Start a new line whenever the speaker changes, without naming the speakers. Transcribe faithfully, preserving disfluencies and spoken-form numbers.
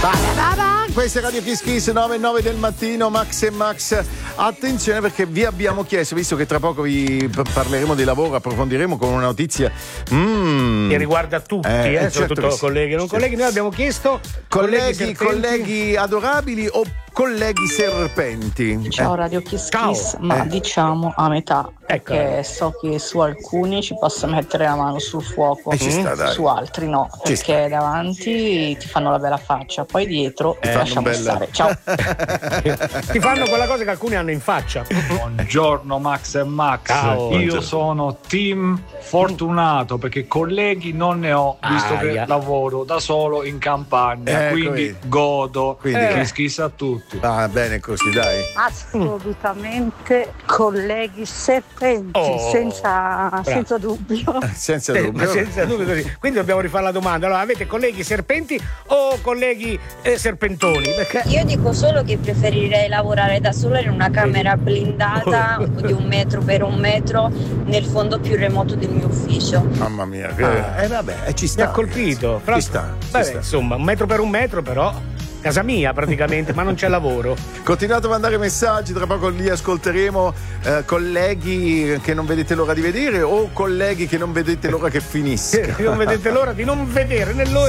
Questa è Radio Kiss Kiss nove e nove del mattino, Max e Max. Attenzione perché vi abbiamo chiesto, visto che tra poco vi parleremo di lavoro, approfondiremo con una notizia mm,
che riguarda tutti, eh, eh,
certo
soprattutto
sì,
colleghi e non
certo.
colleghi. Noi abbiamo chiesto
colleghi,
colleghi,
colleghi adorabili o colleghi serpenti.
Ciao
eh.
Radio Kiss
Ciao.
Kiss, ma
Eh.
diciamo a metà,
Ecco.
perché so che su alcuni ci posso mettere la mano sul fuoco,
E ci sta, dai.
su altri no,
Ci
perché davanti ti fanno la bella faccia, poi dietro
fanno
lasciamo
bella-
stare. Ciao.
ti fanno quella cosa che alcuni hanno in faccia.
Buongiorno Max e Max.
Ciao.
Io
Buongiorno.
sono team fortunato perché colleghi non ne ho, visto
Aia.
che lavoro da solo in campagna,
Ecco,
quindi
vedi.
godo.
Quindi
Eh.
che-
Kiss kiss a tutti.
Ah, bene così, dai.
Assolutamente colleghi serpenti,
Oh,
senza, senza dubbio.
Senza
Eh,
dubbio.
ma senza dubbio così. Quindi dobbiamo rifare la domanda. Allora, avete colleghi serpenti o colleghi eh, serpentoni? Perché
Io dico solo che preferirei lavorare da sola in una camera blindata di un metro per un metro nel fondo più remoto del mio ufficio.
Mamma mia, che...
Ah.
eh vabbè, eh, ci
mi
sta.
ha colpito. Però,
Ci sta, ci
vabbè,
sta.
insomma, un metro per un metro, però. Casa mia praticamente, ma non c'è lavoro.
Continuate a mandare messaggi, tra poco li ascolteremo. Eh, colleghi che non vedete l'ora di vedere o colleghi che non vedete l'ora che finisca.
Non vedete l'ora di non vedere nell'ora